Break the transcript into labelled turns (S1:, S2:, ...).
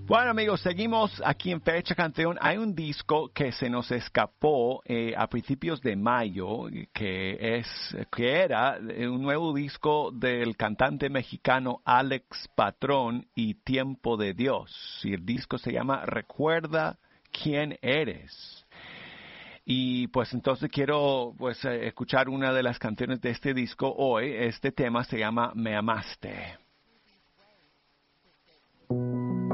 S1: Bueno, amigos, seguimos aquí en Fecha Canción. Hay un disco que se nos escapó a principios de mayo, que era un nuevo disco del cantante mexicano Alex Patrón y Tiempo de Dios. Y el disco se llama Recuerda quién eres. Y pues entonces quiero escuchar una de las canciones de este disco hoy. Este tema se llama Me Amaste.